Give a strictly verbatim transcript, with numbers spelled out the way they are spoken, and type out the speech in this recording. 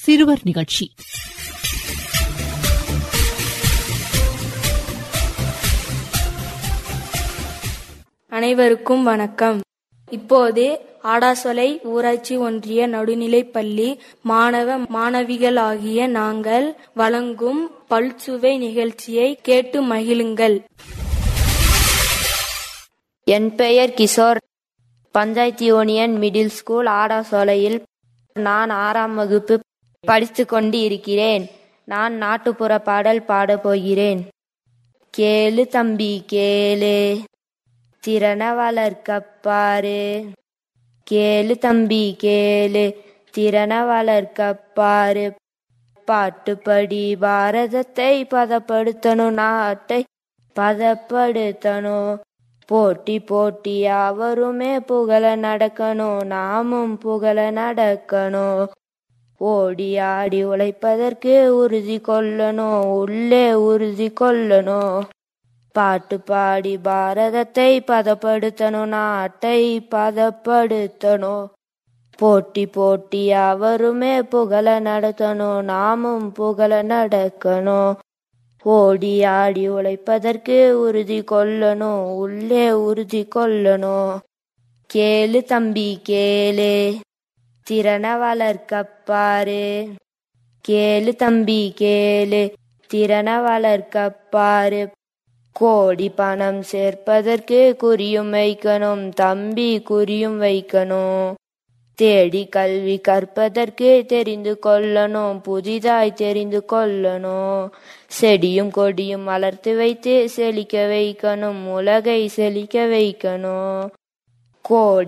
சிறுவர் நிகழ்ச்சி. அனைவருக்கும் வணக்கம். இப்போது ஆடாசோலை ஊராட்சி ஒன்றிய நடுநிலைப்பள்ளி மாணவ மாணவிகளாகிய நாங்கள் வழங்கும் பல்சுவை நிகழ்ச்சியை கேட்டு மகிழுங்கள். என் பெயர் Kishore. Panchayat union middle school ஆடாசோலையில் நான் ஆறாம் வகுப்பு படித்து கொண்டு இருக்கிறேன். நான் நாட்டுப்புற பாடல் பாடப் போகிறேன். கேளு தம்பி கேளு, திறன வளர்க்கப்பாரு. கேளு தம்பி கேளு, திறன வளர்க்கப்பாரு. பாட்டுப்படி பாரதத்தை பதப்படுத்தணும், நாட்டை பதப்படுத்தணும். போட்டி போட்டி அவருமே புகழ நடக்கணும், நாமும் புகழ நடக்கணும். ஓடி ஆடி உழைப்பதற்கு உறுதி கொள்ளணும், உள்ளே உறுதி கொள்ளணும். பாட்டு பாடி பாரதத்தை பதப்படுத்தணும், நாட்டை பதப்படுத்தணும். போட்டி போட்டி அவருமே புகழ நடக்கணும், நாமும் புகழ நடக்கணும். ஓடி ஆடி உழைப்பதற்கு உறுதி கொள்ளணும், உள்ளே உறுதி கொள்ளணும். கேளு தம்பி கேளு, திறன வளர்க்கப்பாரு. கேளு தம்பி கேளு, திறன வளர்க்கப்பாரு. கோடி பணம் சேர்ப்பதற்கு குறியும் வைக்கணும், தம்பி குறியும் வைக்கணும். தேடி கல்வி கற்பதற்கு தெரிந்து கொள்ளணும், புதிதாய் தெரிந்து கொள்ளணும். செடியும் கொடியும் வளர்த்து வைத்து செழிக்க வைக்கணும், உலகை செழிக்க வைக்கணும். கோடி